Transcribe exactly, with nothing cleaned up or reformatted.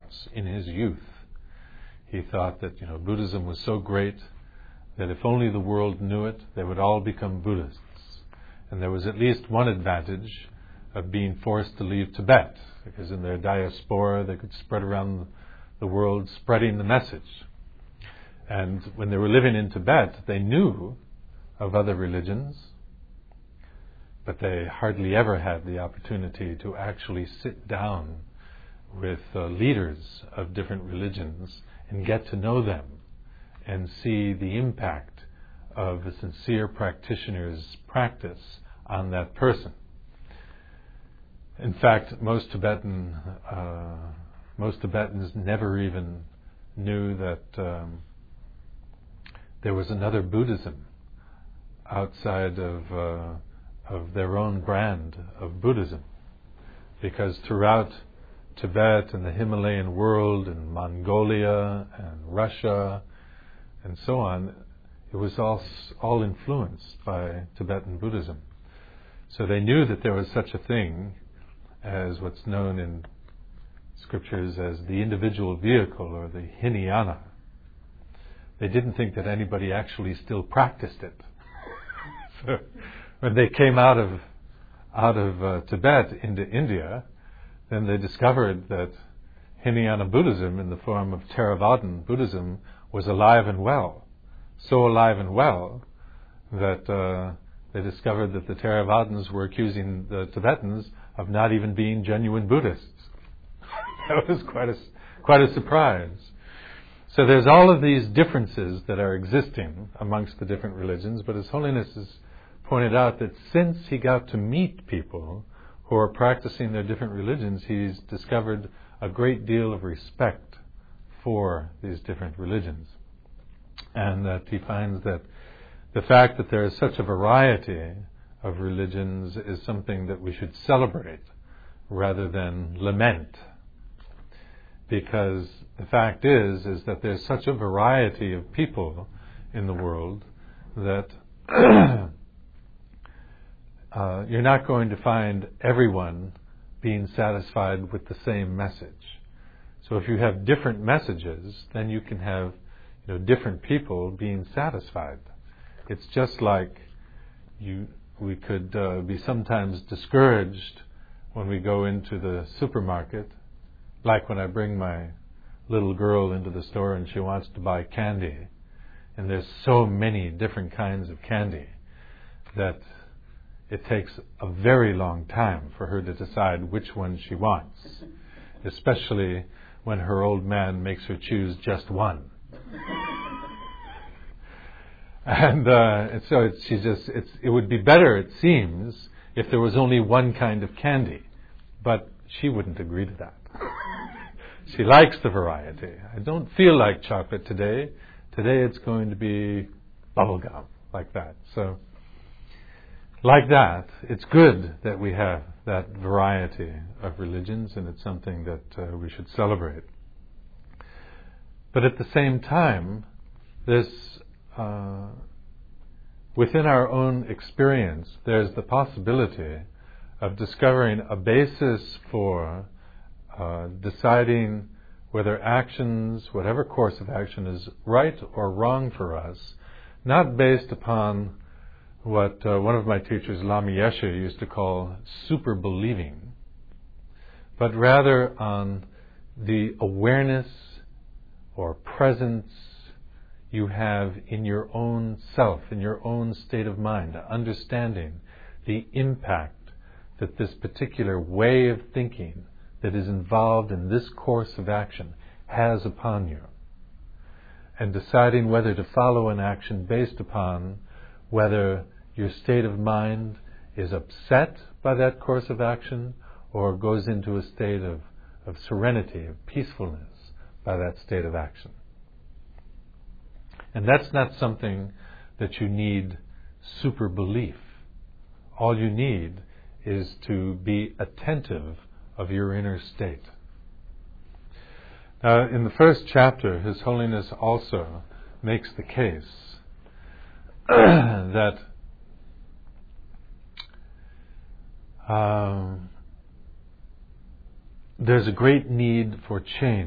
in his youth. He thought that, you know, Buddhism was so great that if only the world knew it, they would all become Buddhists. And there was at least one advantage of being forced to leave Tibet, because in their diaspora they could spread around the world spreading the message. And when they were living in Tibet, they knew of other religions, but they hardly ever had the opportunity to actually sit down with uh, leaders of different religions and get to know them and see the impact of a sincere practitioner's practice on that person. In fact, most Tibetan, uh, most Tibetans never even knew that um, there was another Buddhism outside of uh, of their own brand of Buddhism, because throughout Tibet and the Himalayan world and Mongolia and Russia and so on, it was all all influenced by Tibetan Buddhism. So they knew that there was such a thing as what's known in scriptures as the individual vehicle, or the Hinayana. They didn't think that anybody actually still practiced it. So when they came out of out of uh, Tibet into India, then they discovered that Hinayana Buddhism, in the form of Theravadan Buddhism, was alive and well. So alive and well that uh, they discovered that the Theravadins were accusing the Tibetans of not even being genuine Buddhists. That was quite a, quite a surprise. So there's all of these differences that are existing amongst the different religions, but His Holiness has pointed out that since he got to meet people who are practicing their different religions, he's discovered a great deal of respect for these different religions. And that he finds that the fact that there is such a variety of religions is something that we should celebrate rather than lament. Because the fact is, is that there's such a variety of people in the world that uh, you're not going to find everyone being satisfied with the same message. So if you have different messages, then you can have, you know, different people being satisfied. It's just like you, we could uh, be sometimes discouraged when we go into the supermarket, like when I bring my little girl into the store and she wants to buy candy, and there's so many different kinds of candy that it takes a very long time for her to decide which one she wants, especially when her old man makes her choose just one. And, uh, and so it's, she just, it's, it would be better, it seems, if there was only one kind of candy. But she wouldn't agree to that. She likes the variety. I don't feel like chocolate today. Today it's going to be bubblegum, like that. So, like that, it's good that we have that variety of religions, and it's something that uh, we should celebrate. But at the same time, this uh, within our own experience, there's the possibility of discovering a basis for uh, deciding whether actions, whatever course of action is right or wrong for us, not based upon what uh, one of my teachers, Lama Yeshe, used to call super believing, but rather on the awareness or presence you have in your own self, in your own state of mind, understanding the impact that this particular way of thinking that is involved in this course of action has upon you, and deciding whether to follow an action based upon whether your state of mind is upset by that course of action or goes into a state of, of serenity, of peacefulness by that state of action. And that's not something that you need super belief. All you need is to be attentive of your inner state. Now, in the first chapter, His Holiness also makes the case that um, there's a great need for change